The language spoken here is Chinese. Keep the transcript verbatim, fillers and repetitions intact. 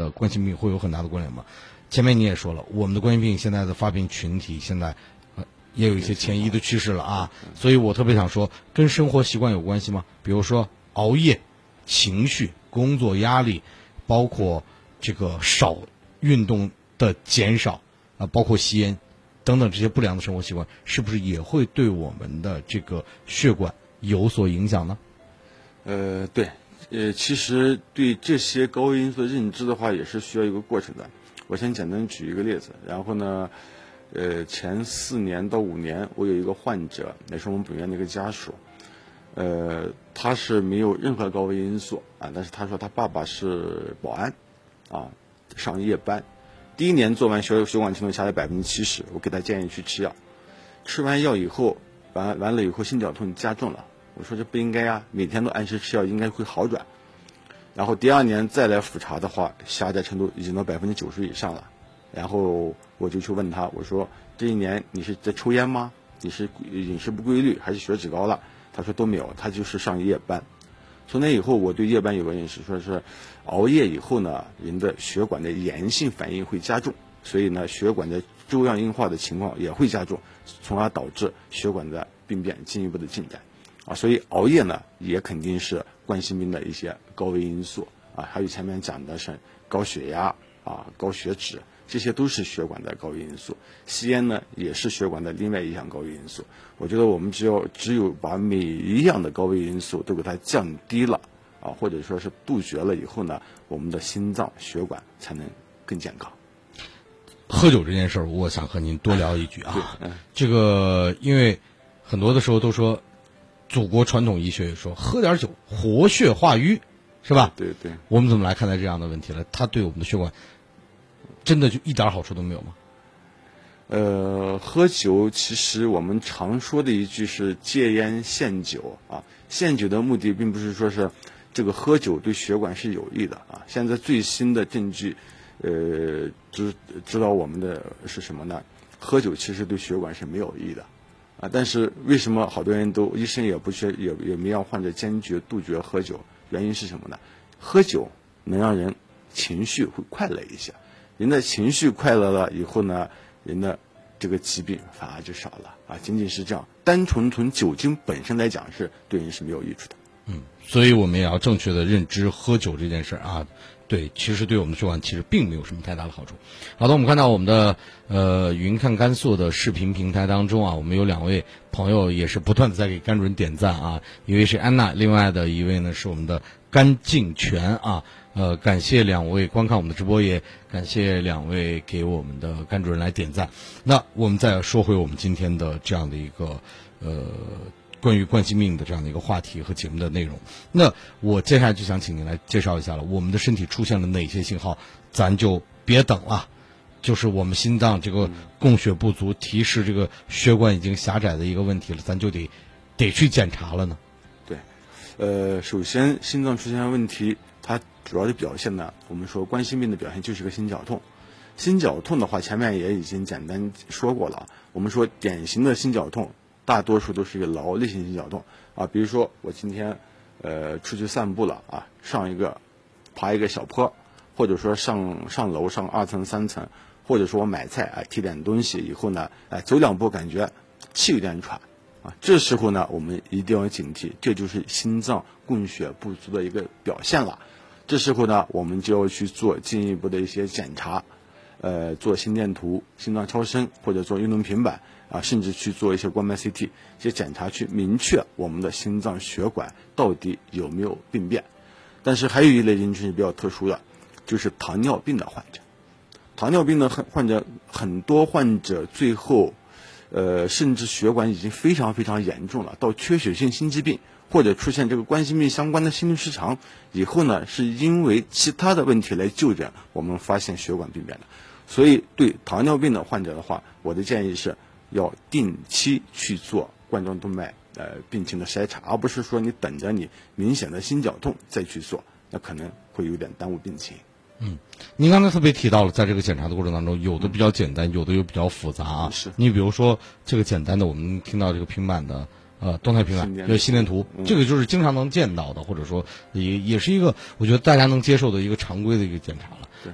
的冠心病会有很大的关联吗？前面你也说了，我们的冠心病现在的发病群体现在呃也有一些前移的趋势了啊，所以我特别想说，跟生活习惯有关系吗？比如说熬夜、情绪、工作压力，包括这个少运动的减少啊，包括吸烟等等这些不良的生活习惯，是不是也会对我们的这个血管有所影响呢？ 呃，对，呃，其实对这些高危因素的认知的话，也是需要一个过程的。我先简单举一个例子，然后呢，呃，前四年到五年，我有一个患者，也是我们本院的一个家属，呃，他是没有任何高危因素啊，但是他说他爸爸是保安，啊，上夜班，第一年做完血血管清动下来百分之七十，我给他建议去吃药，吃完药以后，完完了以后心绞痛加重了。我说这不应该啊，每天都按时吃药，应该会好转。然后第二年再来复查的话，狭窄程度已经到百分之九十以上了。然后我就去问他，我说这一年你是在抽烟吗？你是饮食不规律还是血脂高了？他说都没有，他就是上夜班。从那以后，我对夜班有个认识，说是熬夜以后呢，人的血管的炎性反应会加重，所以呢，血管的粥样硬化的情况也会加重，从而导致血管的病变进一步的进展。啊，所以熬夜呢，也肯定是冠心病的一些高危因素啊。还有前面讲的是高血压啊、高血脂，这些都是血管的高危因素。吸烟呢，也是血管的另外一项高危因素。我觉得我们只要只有把每一样的高危因素都给它降低了啊，或者说是杜绝了以后呢，我们的心脏血管才能更健康。 喝酒这件事儿，我想和您多聊一句啊。嗯、这个因为很多的时候都说。祖国传统医学也说喝点酒活血化瘀，是吧？ 对对。 我们怎么来看待这样的问题了？它对我们的血管真的就一点好处都没有吗？ 呃，喝酒其实我们常说的一句是戒烟限酒啊。限酒的目的并不是说是这个喝酒对血管是有益的啊。现在最新的证据，呃，知知道我们的是什么呢？喝酒其实对血管是没有益的。啊，但是为什么好多人都医生也不去也也没让患者坚决杜绝喝酒？原因是什么呢？喝酒能让人情绪会快乐一些，人的情绪快乐了以后呢，人的这个疾病反而就少了啊，仅仅是这样。单纯从酒精本身来讲，是对人是没有益处的。 嗯，所以我们也要正确的认知喝酒这件事啊。对，其实对我们的血管其实并没有什么太大的好处。好的，我们看到我们的呃云看甘肃的视频平台当中啊，我们有两位朋友也是不断的在给甘主任点赞啊，一位是安娜，另外的一位呢是我们的甘敬全啊。呃，感谢两位观看我们的直播，也感谢两位给我们的甘主任来点赞。那我们再说回我们今天的这样的一个呃。关于冠心病的这样的一个话题和节目的内容，那我接下来就想请您来介绍一下了，我们的身体出现了哪些信号，咱就别等了，就是我们心脏这个供血不足，提示这个血管已经狭窄的一个问题了，咱就得得去检查了呢。 对，呃，首先心脏出现问题，它主要的表现呢，我们说冠心病的表现就是个心绞痛。心绞痛的话，前面也已经简单说过了，我们说典型的心绞痛。大多数都是一个劳力性心绞痛啊，比如说我今天呃出去散步了啊，上一个爬一个小坡，或者说上上楼上二层三层，或者说我买菜啊提点东西以后呢，哎走两步感觉气有点喘啊，这时候呢我们一定要警惕，这就是心脏供血不足的一个表现了。这时候呢我们就要去做进一步的一些检查，呃做心电图、心脏超声或者做运动平板。啊，甚至去做一些光脉 C T 这些检查，去明确我们的心脏血管到底有没有病变。但是还有一类人群是比较特殊的，就是糖尿病的患者。糖尿病的患者很多患者最后，呃，甚至血管已经非常非常严重了，到缺血性心肌病或者出现这个冠心病相关的心律失常以后呢，是因为其他的问题来就诊，我们发现血管病变的。所以对糖尿病的患者的话，我的建议是。要定期去做冠状动脉呃病情的筛查，而不是说你等着你明显的心绞痛再去做，那可能会有点耽误病情。 嗯，您刚才特别提到了，在这个检查的过程当中，有的比较简单，有的又比较复杂啊。 是。 你比如说这个简单的，我们听到这个平板的呃动态平板，就是心电图， 嗯、 这个就是经常能见到的，或者说也也是一个我觉得大家能接受的一个常规的一个检查了。